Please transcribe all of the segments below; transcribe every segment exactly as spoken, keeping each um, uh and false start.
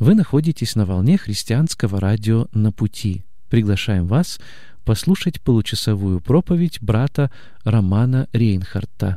Вы находитесь на волне христианского радио «На пути». Приглашаем вас послушать получасовую проповедь брата Романа Рейнхарта.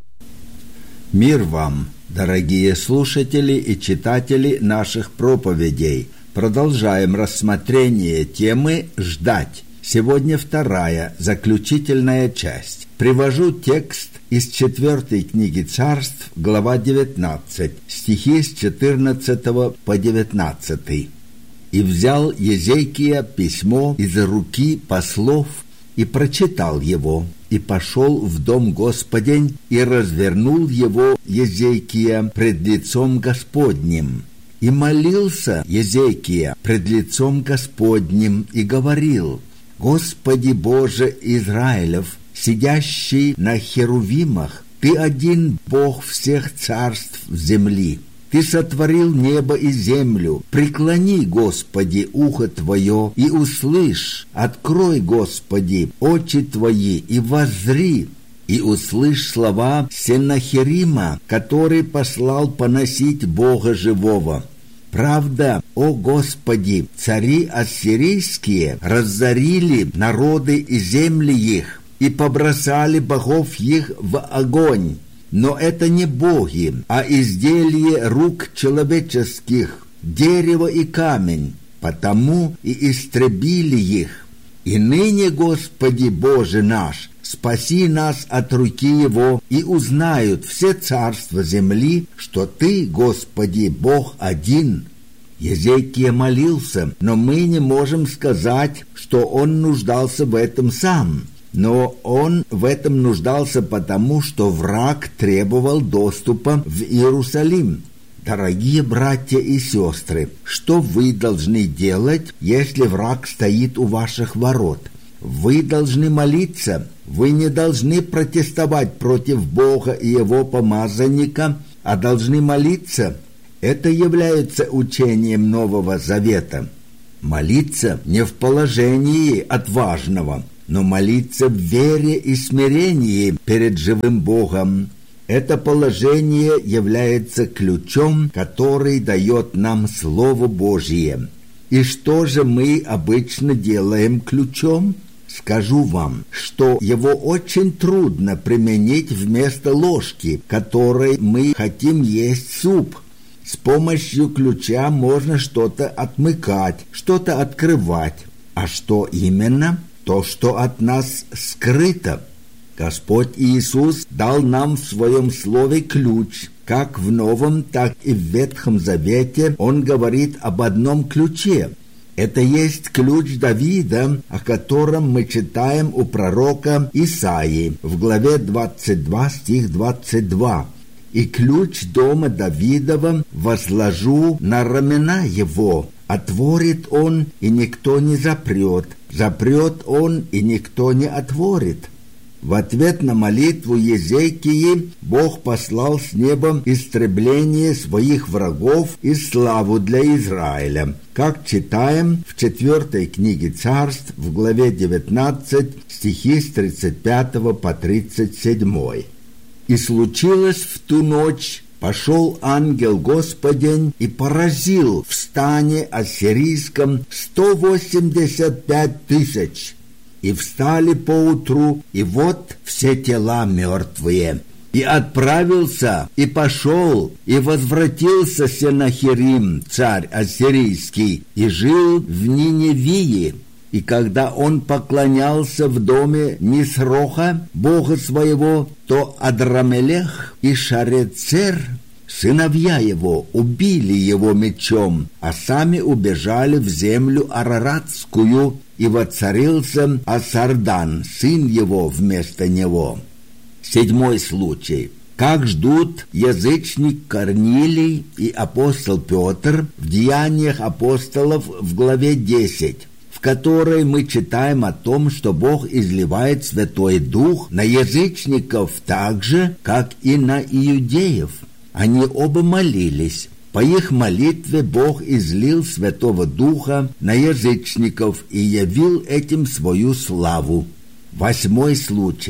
Мир вам, дорогие слушатели и читатели наших проповедей. Продолжаем рассмотрение темы «Ждать». Сегодня вторая, заключительная часть. Привожу текст из четвертой книги Царств, глава девятнадцать, стихи с четырнадцатого по девятнадцатый. «И взял Езекия письмо из руки послов и прочитал его, и пошел в дом Господень, и развернул его Езекия пред лицом Господним. И молился Езекия пред лицом Господним, и говорил: Господи Боже Израилев, сидящий на херувимах, Ты один Бог всех царств земли. Ты сотворил небо и землю. Преклони, Господи, ухо Твое и услышь. Открой, Господи, очи Твои и воззри, и услышь слова Сеннахерима, который послал поносить Бога живого. Правда, о Господи, цари ассирийские разорили народы и земли их, и побросали богов их в огонь. Но это не боги, а изделие рук человеческих, дерево и камень, потому и истребили их. И ныне, Господи Боже наш, спаси нас от руки его, и узнают все царства земли, что Ты, Господи, Бог один». Езекия молился, но мы не можем сказать, что он нуждался в этом сам. Но он в этом нуждался потому, что враг требовал доступа в Иерусалим. Дорогие братья и сестры, что вы должны делать, если враг стоит у ваших ворот? Вы должны молиться. Вы не должны протестовать против Бога и Его помазанника, а должны молиться. Это является учением Нового Завета. Молиться не в положении отважного, но молиться в вере и смирении перед живым Богом. Это положение является ключом, который дает нам Слово Божие. И что же мы обычно делаем ключом? Скажу вам, что его очень трудно применить вместо ложки, которой мы хотим есть суп. С помощью ключа можно что-то отмыкать, что-то открывать. А что именно? То, что от нас скрыто. Господь Иисус дал нам в Своем Слове ключ. Как в Новом, так и в Ветхом Завете Он говорит об одном ключе. Это есть ключ Давида, о котором мы читаем у пророка Исаии в главе двадцать два, стих двадцать два. «И ключ дома Давидова возложу на рамена его. Отворит он, и никто не запрет. Запрет он, и никто не отворит». В ответ на молитву Езекии Бог послал с неба истребление своих врагов и славу для Израиля, как читаем в четвертой книге Царств в главе девятнадцать, стихи с тридцать пятого по тридцать седьмой. «И случилось в ту ночь, пошел ангел Господень и поразил в стане ассирийском сто восемьдесят пять тысяч. И встали поутру, и вот все тела мертвые. И отправился, и пошел, и возвратился Сеннахерим, царь ассирийский, и жил в Ниневии. И когда он поклонялся в доме Нисроха, бога своего, то Адрамелех и Шарецер, сыновья его, убили его мечом, а сами убежали в землю Араратскую, и воцарился Асардан, сын его, вместо него. Седьмой случай. Как ждут язычник Корнилий и апостол Петр в Деяниях апостолов в главе десять, в которой мы читаем о том, что Бог изливает Святой Дух на язычников так же, как и на иудеев. Они оба молились. По их молитве Бог излил Святого Духа на язычников и явил этим свою славу. Восьмой случай.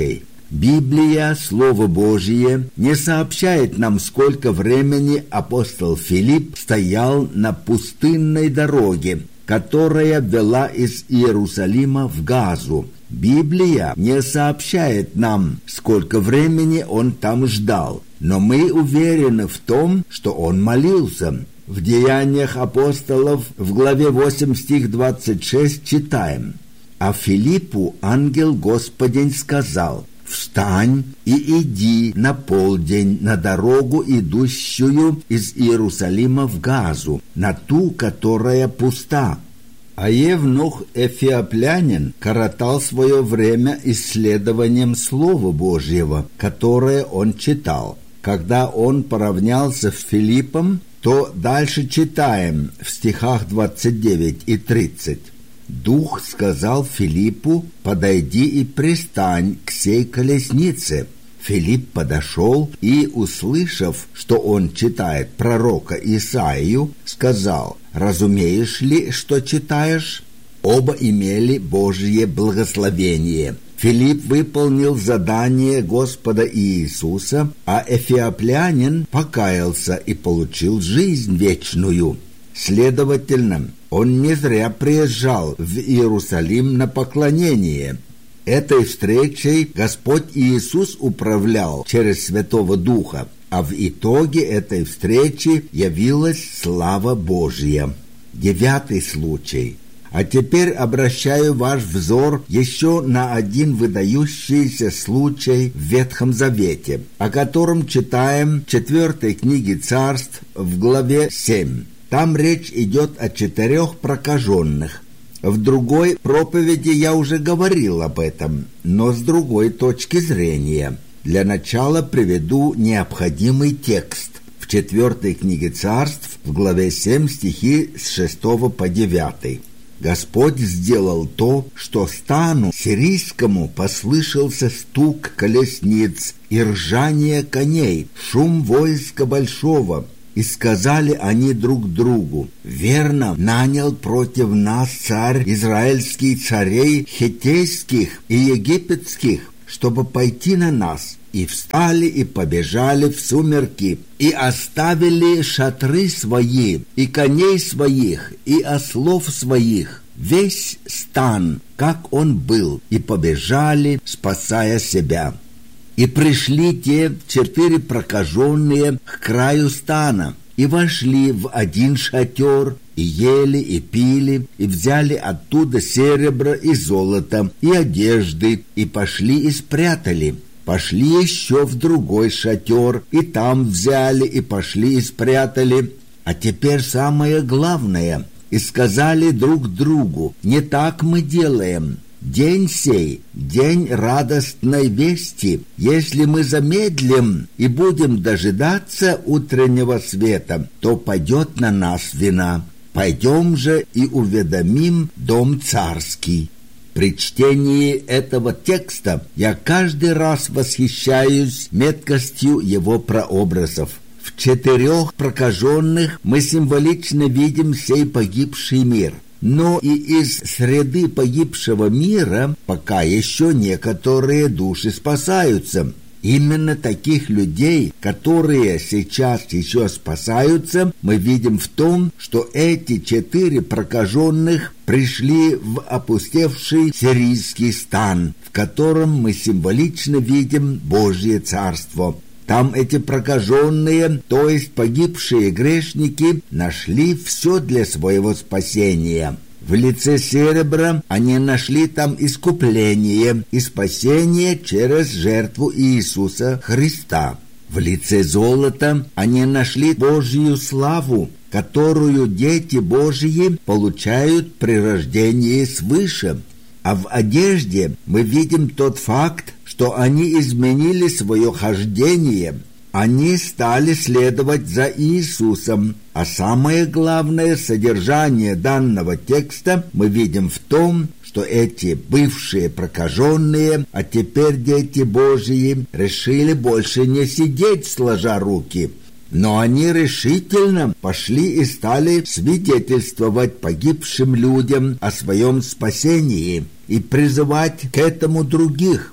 Библия, Слово Божие, не сообщает нам, сколько времени апостол Филипп стоял на пустынной дороге, которая вела из Иерусалима в Газу. Библия не сообщает нам, сколько времени он там ждал, но мы уверены в том, что он молился. В Деяниях апостолов в главе восемь, стих двадцать шесть читаем: «А Филиппу ангел Господень сказал: встань и иди на полдень на дорогу, идущую из Иерусалима в Газу, на ту, которая пуста». А евнух эфиоплянин коротал свое время исследованием Слова Божьего, которое он читал. Когда он поравнялся с Филиппом, то дальше читаем в стихах двадцать девять и тридцать. «Дух сказал Филиппу: подойди и пристань к сей колеснице. Филипп подошел и, услышав, что он читает пророка Исаию, сказал: разумеешь ли, что читаешь?» Оба имели Божье благословение. Филипп выполнил задание Господа Иисуса, а эфиоплянин покаялся и получил жизнь вечную. Следовательно, он не зря приезжал в Иерусалим на поклонение. Этой встречей Господь Иисус управлял через Святого Духа, а в итоге этой встречи явилась слава Божья. Девятый случай. А теперь обращаю ваш взор еще на один выдающийся случай в Ветхом Завете, о котором читаем в четвертой книге Царств в главе семь. Там речь идет о четырех прокаженных. В другой проповеди я уже говорил об этом, но с другой точки зрения. Для начала приведу необходимый текст. В четвертой книге Царств в главе семь стихи с шестого по девятый. Господь сделал то, что стану сирийскому послышался стук колесниц и ржание коней, шум войска большого. И сказали они друг другу: верно, нанял против нас царь израильский царей хеттейских и египетских, чтобы пойти на нас. И встали и побежали в сумерки, и оставили шатры свои, и коней своих, и ослов своих, весь стан, как он был, и побежали, спасая себя. И пришли те четыре прокаженные к краю стана, и вошли в один шатер, и ели, и пили, и взяли оттуда серебро и золото, и одежды, и пошли и спрятали. Пошли еще в другой шатер, и там взяли, и пошли и спрятали. А теперь самое главное. И сказали друг другу: не так мы делаем. День сей, день радостной вести. Если мы замедлим и будем дожидаться утреннего света, то падет на нас вина. Пойдем же и уведомим дом царский. При чтении этого текста я каждый раз восхищаюсь меткостью его прообразов. В четырех прокаженных мы символично видим сей погибший мир. Но и из среды погибшего мира пока еще некоторые души спасаются. Именно таких людей, которые сейчас еще спасаются, мы видим в том, что эти четыре прокаженных пришли в опустевший сирийский стан, в котором мы символично видим Божье Царство. Там эти прокаженные, то есть погибшие грешники, нашли все для своего спасения. В лице серебра они нашли там искупление и спасение через жертву Иисуса Христа. В лице золота они нашли Божью славу, которую дети Божьи получают при рождении свыше. А в одежде мы видим тот факт, что они изменили свое хождение. Они стали следовать за Иисусом. А самое главное содержание данного текста мы видим в том, что эти бывшие прокаженные, а теперь дети Божьи, решили больше не сидеть сложа руки. Но они решительно пошли и стали свидетельствовать погибшим людям о своем спасении и призывать к этому других.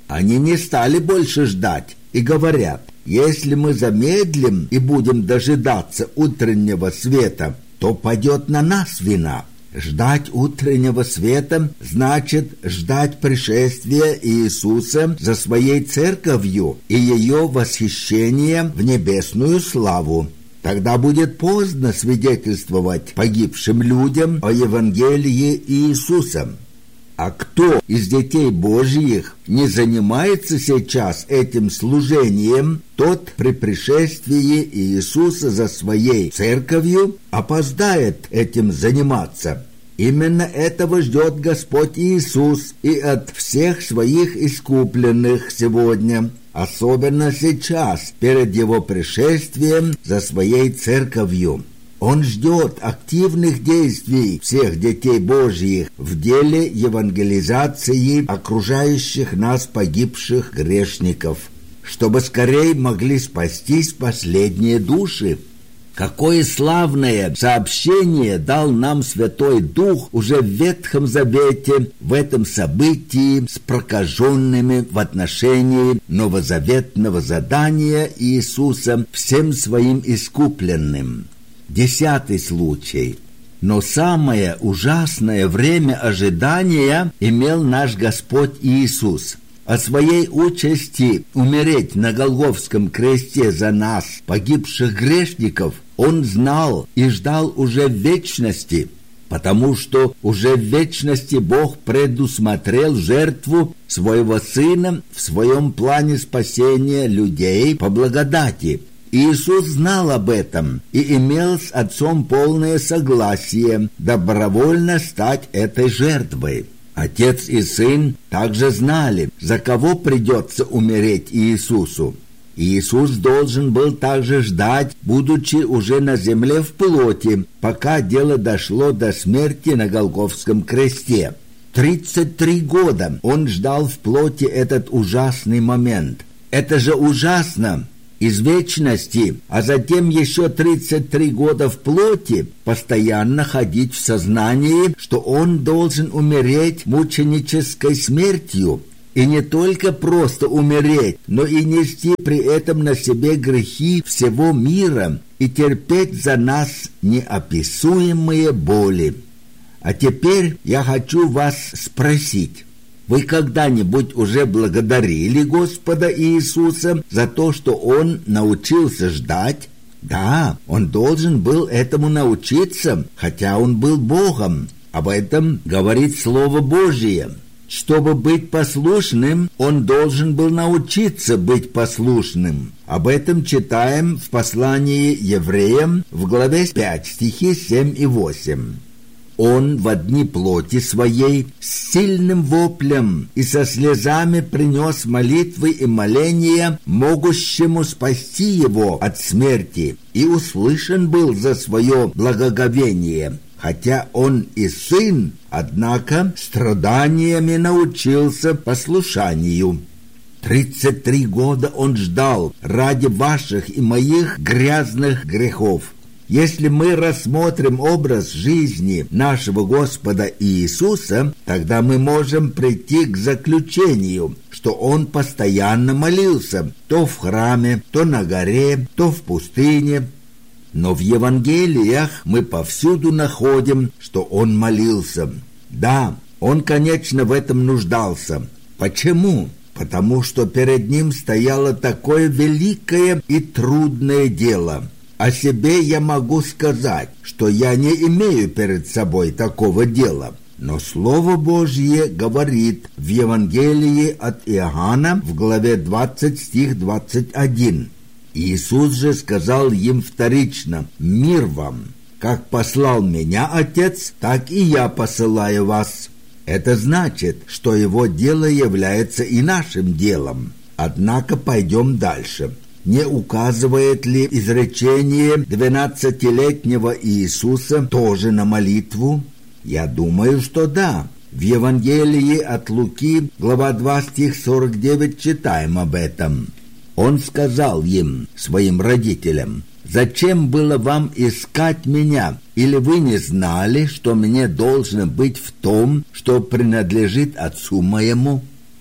Они не стали больше ждать и говорят: если мы замедлим и будем дожидаться утреннего света, то падет на нас вина. Ждать утреннего света значит ждать пришествия Иисуса за своей церковью и ее восхищения в небесную славу. Тогда будет поздно свидетельствовать погибшим людям о Евангелии Иисуса. А кто из детей Божьих не занимается сейчас этим служением, тот при пришествии Иисуса за своей церковью опоздает этим заниматься. Именно этого ждет Господь Иисус и от всех своих искупленных сегодня, особенно сейчас, перед Его пришествием за своей церковью. Он ждет активных действий всех детей Божьих в деле евангелизации окружающих нас погибших грешников, чтобы скорее могли спастись последние души. Какое славное сообщение дал нам Святой Дух уже в Ветхом Завете в этом событии с прокаженными в отношении новозаветного задания Иисуса всем своим искупленным. Десятый случай. Но самое ужасное время ожидания имел наш Господь Иисус. О своей участи умереть на Голгофском кресте за нас, погибших грешников, Он знал и ждал уже в вечности, потому что уже в вечности Бог предусмотрел жертву Своего Сына в Своем плане спасения людей по благодати. Иисус знал об этом и имел с Отцом полное согласие добровольно стать этой жертвой. Отец и Сын также знали, за кого придется умереть Иисусу. Иисус должен был также ждать, будучи уже на земле в плоти, пока дело дошло до смерти на Голгофском кресте. тридцать три года Он ждал в плоти этот ужасный момент. Это же ужасно! Из вечности, а затем еще тридцать три года в плоти, постоянно ходить в сознании, что Он должен умереть мученической смертью. И не только просто умереть, но и нести при этом на себе грехи всего мира и терпеть за нас неописуемые боли. А теперь я хочу вас спросить. Вы когда-нибудь уже благодарили Господа Иисуса за то, что Он научился ждать? Да, Он должен был этому научиться, хотя Он был Богом. Об этом говорит Слово Божие. Чтобы быть послушным, Он должен был научиться быть послушным. Об этом читаем в послании Евреям в главе пять, стихи семь и восемь. Он во дни плоти своей с сильным воплем и со слезами принес молитвы и моления могущему спасти его от смерти, и услышан был за свое благоговение. Хотя он и сын, однако страданиями научился послушанию. Тридцать три года он ждал ради ваших и моих грязных грехов. Если мы рассмотрим образ жизни нашего Господа Иисуса, тогда мы можем прийти к заключению, что Он постоянно молился, то в храме, то на горе, то в пустыне. Но в Евангелиях мы повсюду находим, что Он молился. Да, Он, конечно, в этом нуждался. Почему? Потому что перед Ним стояло такое великое и трудное дело. О себе я могу сказать, что я не имею перед собой такого дела. Но Слово Божье говорит в Евангелии от Иоанна в главе двадцать, стих двадцать один. Иисус же сказал им вторично: «Мир вам! Как послал меня Отец, так и я посылаю вас». Это значит, что Его дело является и нашим делом. Однако пойдем дальше. Не указывает ли изречение двенадцатилетнего Иисуса тоже на молитву? Я думаю, что да. В Евангелии от Луки, глава два, стих сорок девять, читаем об этом. Он сказал им, своим родителям: «Зачем было вам искать меня? Или вы не знали, что мне должно быть в том, что принадлежит Отцу моему?»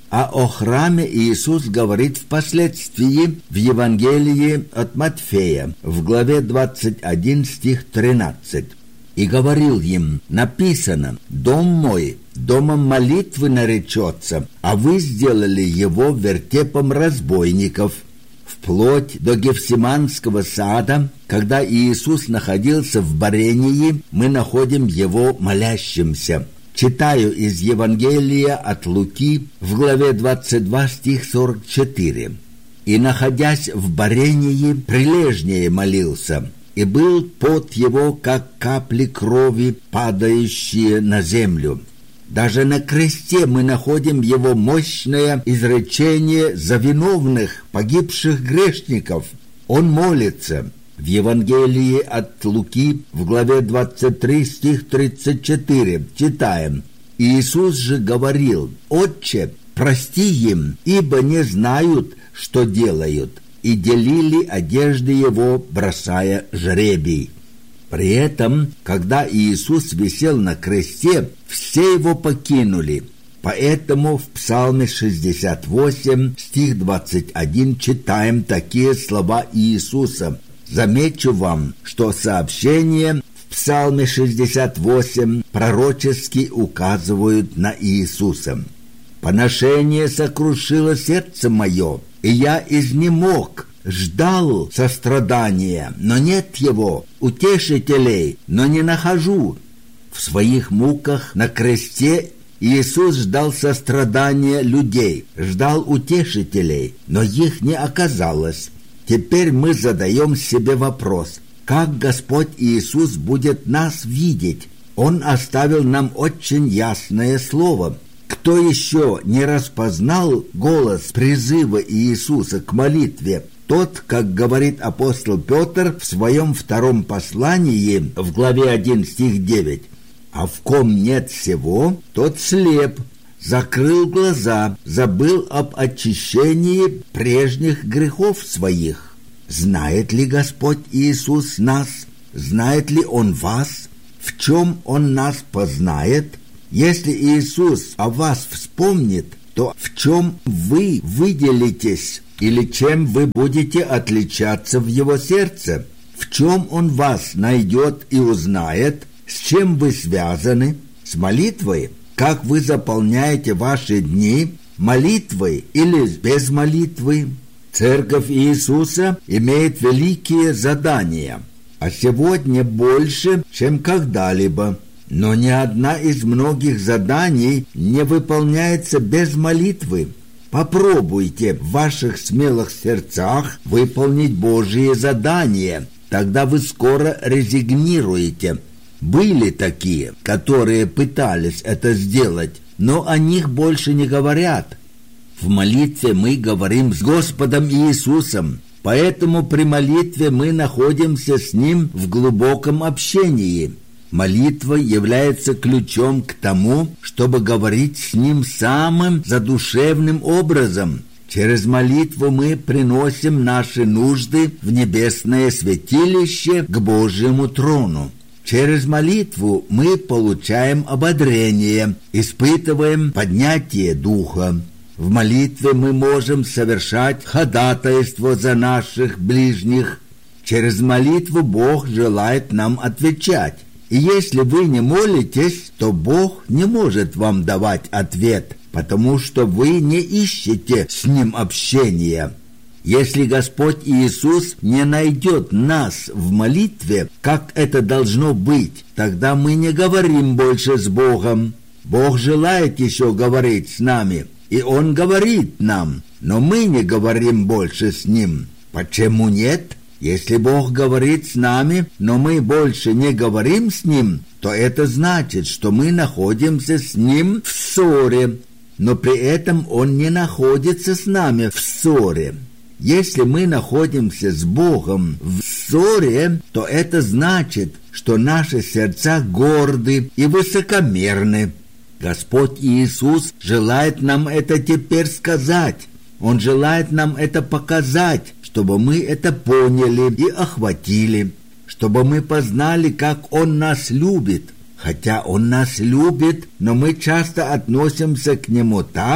А о храме Иисус говорит впоследствии в Евангелии от Матфея, в главе двадцать один, стих тринадцать. «И говорил им: написано, дом мой домом молитвы наречется, а вы сделали его вертепом разбойников». Вплоть до Гефсиманского сада, когда Иисус находился в борении, мы находим его молящимся. Читаю из Евангелия от Луки в главе двадцать два, стих сорок четыре. «И, находясь в борении, прилежнее молился, и был пот его, как капли крови, падающие на землю». Даже на кресте мы находим его мощное изречение за виновных, погибших грешников. Он молится. В Евангелии от Луки в главе двадцать три, стих тридцать четыре читаем: «Иисус же говорил: Отче, прости им, ибо не знают, что делают, и делили одежды его, бросая жребий». При этом, когда Иисус висел на кресте, все его покинули. Поэтому в Псалме шестьдесят восемь, стих двадцать один читаем такие слова Иисуса. Замечу вам, что сообщения в Псалме шестьдесят восемь пророчески указывают на Иисуса. «Поношение сокрушило сердце мое, и я изнемог. Ждал сострадания, но нет его, утешителей, но не нахожу». В своих муках на кресте Иисус ждал сострадания людей, ждал утешителей, но их не оказалось. Теперь мы задаем себе вопрос: как Господь Иисус будет нас видеть? Он оставил нам очень ясное слово. Кто еще не распознал голос призыва Иисуса к молитве, тот, как говорит апостол Петр в своем втором послании в главе один, стих девять, «А в ком нет всего, тот слеп, закрыл глаза, забыл об очищении прежних грехов своих». Знает ли Господь Иисус нас? Знает ли Он вас? В чем Он нас познает? Если Иисус о вас вспомнит, то в чем вы выделитесь? Или чем вы будете отличаться в его сердце? В чем он вас найдет и узнает? С чем вы связаны? С молитвой? Как вы заполняете ваши дни? Молитвой или без молитвы? Церковь Иисуса имеет великие задания, а сегодня больше, чем когда-либо. Но ни одна из многих заданий не выполняется без молитвы. Попробуйте в ваших смелых сердцах выполнить Божьи задания, тогда вы скоро резигнируете. Были такие, которые пытались это сделать, но о них больше не говорят. В молитве мы говорим с Господом Иисусом, поэтому при молитве мы находимся с Ним в глубоком общении. Молитва является ключом к тому, чтобы говорить с Ним самым задушевным образом. Через молитву мы приносим наши нужды в небесное святилище к Божьему трону. Через молитву мы получаем ободрение, испытываем поднятие духа. В молитве мы можем совершать ходатайство за наших ближних. Через молитву Бог желает нам отвечать. И если вы не молитесь, то Бог не может вам давать ответ, потому что вы не ищете с Ним общения. Если Господь Иисус не найдет нас в молитве, как это должно быть, тогда мы не говорим больше с Богом. Бог желает еще говорить с нами, и Он говорит нам, но мы не говорим больше с Ним. Почему нет? Если Бог говорит с нами, но мы больше не говорим с Ним, то это значит, что мы находимся с Ним в ссоре, но при этом Он не находится с нами в ссоре. Если мы находимся с Богом в ссоре, то это значит, что наши сердца горды и высокомерны. Господь Иисус желает нам это теперь сказать. Он желает нам это показать, чтобы мы это поняли и охватили, чтобы мы познали, как Он нас любит. Хотя Он нас любит, но мы часто относимся к Нему так,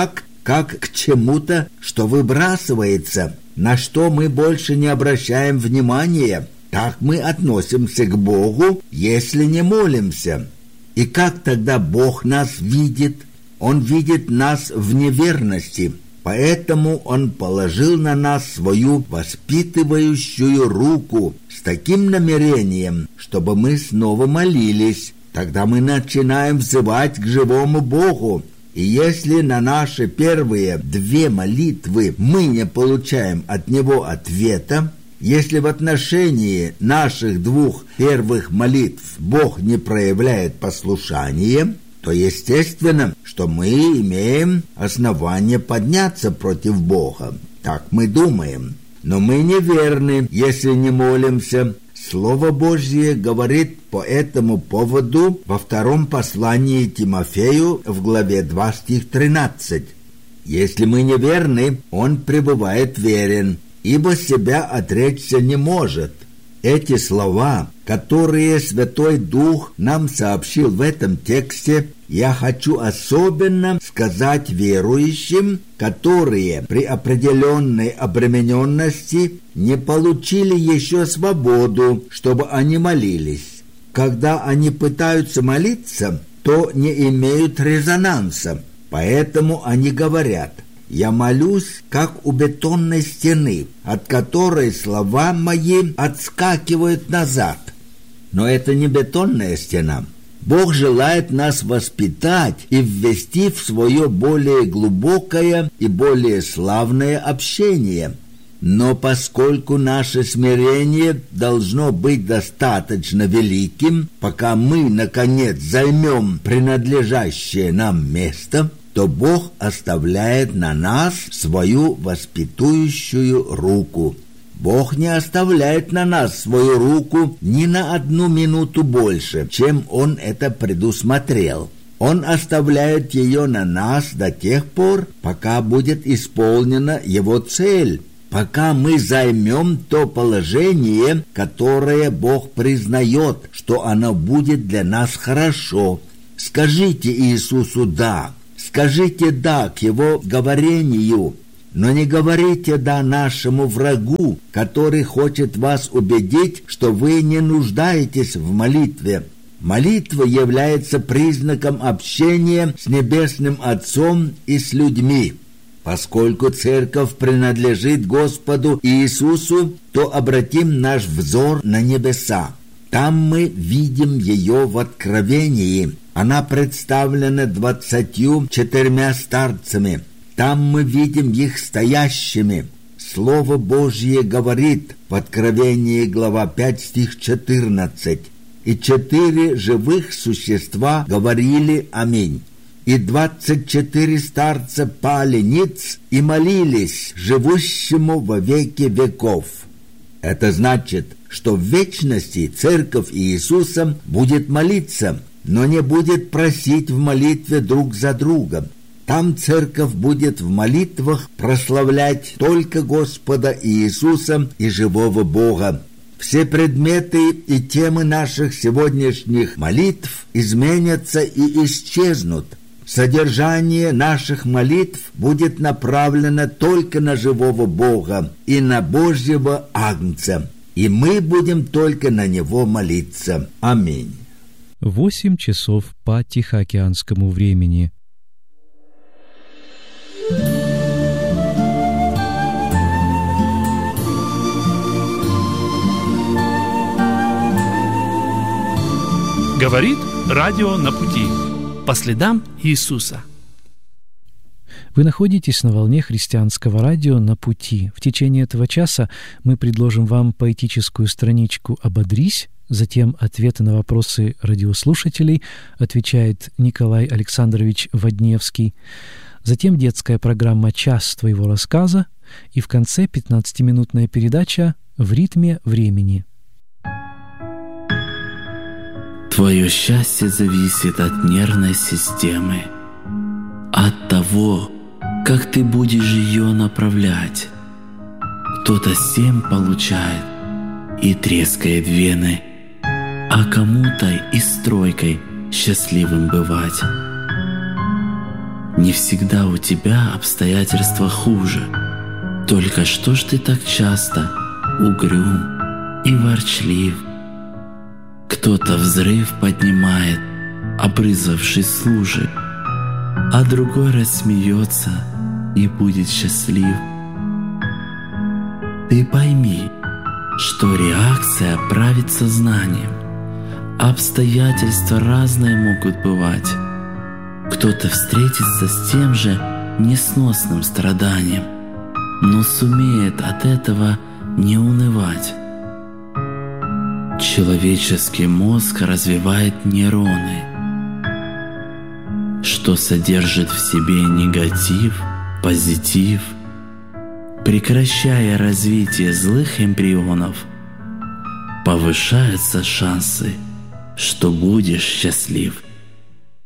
как к чему-то, что выбрасывается, на что мы больше не обращаем внимания. Так мы относимся к Богу, если не молимся. И как тогда Бог нас видит? Он видит нас в неверности, поэтому Он положил на нас свою воспитывающую руку с таким намерением, чтобы мы снова молились. Тогда мы начинаем взывать к живому Богу. И если на наши первые две молитвы мы не получаем от Него ответа, если в отношении наших двух первых молитв Бог не проявляет послушание, то естественно, что мы имеем основание подняться против Бога. Так мы думаем. Но мы неверны, если не молимся. Слово Божье говорит по этому поводу во втором послании Тимофею в главе два, стих тринадцать. «Если мы неверны, Он пребывает верен, ибо себя отречься не может». Эти слова, которые Святой Дух нам сообщил в этом тексте, я хочу особенно сказать верующим, которые при определенной обремененности не получили еще свободу, чтобы они молились. Когда они пытаются молиться, то не имеют резонанса, поэтому они говорят: «Я молюсь, как у бетонной стены, от которой слова мои отскакивают назад». Но это не бетонная стена. Бог желает нас воспитать и ввести в свое более глубокое и более славное общение. Но поскольку наше смирение должно быть достаточно великим, пока мы, наконец, займем принадлежащее нам место, то Бог оставляет на нас свою воспитующую руку. Бог не оставляет на нас свою руку ни на одну минуту больше, чем Он это предусмотрел. Он оставляет ее на нас до тех пор, пока будет исполнена Его цель, пока мы займем то положение, которое Бог признает, что оно будет для нас хорошо. Скажите Иисусу «да». Скажите «да» к Его говорению, но не говорите «да» нашему врагу, который хочет вас убедить, что вы не нуждаетесь в молитве. Молитва является признаком общения с Небесным Отцом и с людьми. Поскольку Церковь принадлежит Господу Иисусу, то обратим наш взор на небеса. Там мы видим ее в Откровении. Она представлена двадцатью четырьмя старцами. Там мы видим их стоящими. Слово Божье говорит в Откровении, глава пять, стих четырнадцать. «И четыре живых существа говорили аминь. И двадцать четыре старца пали ниц и молились живущему во веки веков». Это значит, что в вечности Церковь Иисуса будет молиться, но не будет просить в молитве друг за другом. Там Церковь будет в молитвах прославлять только Господа Иисуса и живого Бога. Все предметы и темы наших сегодняшних молитв изменятся и исчезнут. Содержание наших молитв будет направлено только на живого Бога и на Божьего Агнца, и мы будем только на Него молиться. Аминь. Восемь часов по Тихоокеанскому времени. Говорит радио на пути. По следам Иисуса. Вы находитесь на волне христианского радио «На пути». В течение этого часа мы предложим вам поэтическую страничку «Ободрись», затем ответы на вопросы радиослушателей, отвечает Николай Александрович Водневский, затем детская программа «Час твоего рассказа» и в конце пятнадцатиминутная передача «В ритме времени». Твое счастье зависит от нервной системы, от того, как ты будешь ее направлять. Кто-то семь получает и трескает вены, а кому-то и стройкой счастливым бывать. Не всегда у тебя обстоятельства хуже. Только что ж ты так часто угрюм и ворчлив? Кто-то взрыв поднимает, обрызавшись с лужи, а другой рассмеется и будет счастлив. Ты пойми, что реакция правит сознанием. Обстоятельства разные могут бывать. Кто-то встретится с тем же несносным страданием, но сумеет от этого не унывать. Человеческий мозг развивает нейроны, что содержит в себе негатив, позитив. Прекращая развитие злых эмбрионов, повышаются шансы, что будешь счастлив.